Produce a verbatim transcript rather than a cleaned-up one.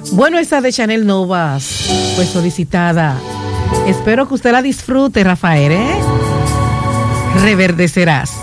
Bueno, esa de Chanel Novas, pues solicitada. Espero que usted la disfrute, Rafael, ¿eh? Reverdecerás.